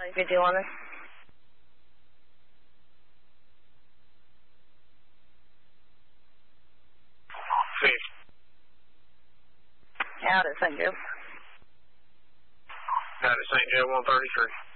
Good deal on this. Steve. Out at St. Joe. Out at St. Joe 133.